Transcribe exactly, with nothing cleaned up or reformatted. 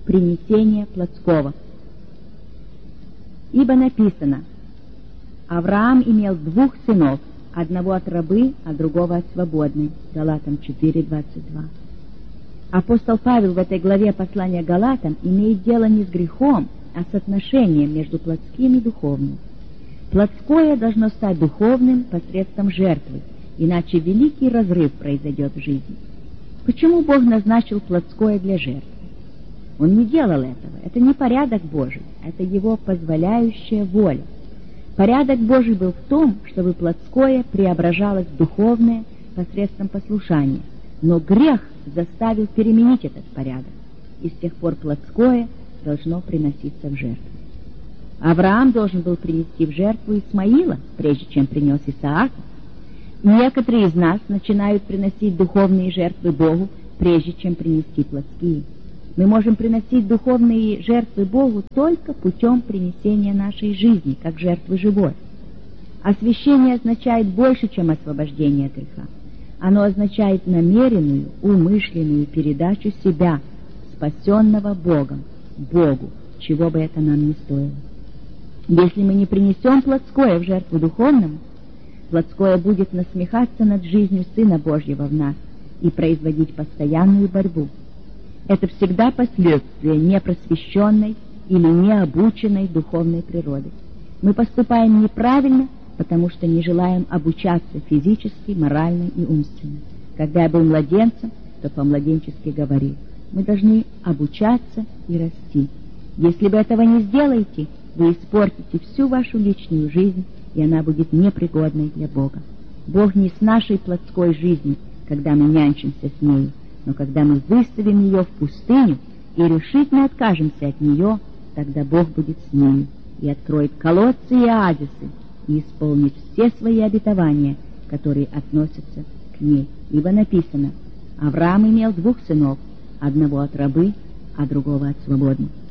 принесение плотского. Ибо написано: Авраам имел двух сынов, одного от рабы, а другого от свободной. Галатам четыре двадцать два. Апостол Павел в этой главе послания Галатам имеет дело не с грехом, а с отношением между плотским и духовным. Плотское должно стать духовным посредством жертвы, иначе великий разрыв произойдет в жизни. Почему Бог назначил плотское для жертвы? Он не делал этого. Это не порядок Божий, это Его позволяющая воля. Порядок Божий был в том, чтобы плотское преображалось в духовное посредством послушания. Но грех заставил переменить этот порядок, и с тех пор плотское должно приноситься в жертву. Авраам должен был принести в жертву Исмаила, прежде чем принес Исаака. Некоторые из нас начинают приносить духовные жертвы Богу, прежде чем принести плотские. Мы можем приносить духовные жертвы Богу только путем принесения нашей жизни, как жертвы живой. Освящение означает больше, чем освобождение от греха. Оно означает намеренную, умышленную передачу себя, спасенного Богом, Богу, чего бы это нам ни стоило. Если мы не принесем плотское в жертву духовному, плотское будет насмехаться над жизнью Сына Божьего в нас и производить постоянную борьбу. Это всегда последствия непросвещенной или необученной духовной природы. Мы поступаем неправильно, потому что не желаем обучаться физически, морально и умственно. Когда я был младенцем, то по-младенчески говорил: мы должны обучаться и расти. Если вы этого не сделаете, вы испортите всю вашу личную жизнь, и она будет непригодной для Бога. Бог не с нашей плотской жизнью, когда мы нянчимся с нею, но когда мы выставим ее в пустыню и решительно откажемся от нее, тогда Бог будет с нею и откроет колодцы и оазисы и исполнит все свои обетования, которые относятся к ней. Ибо написано: Авраам имел двух сынов, одного от рабы, а другого от свободной.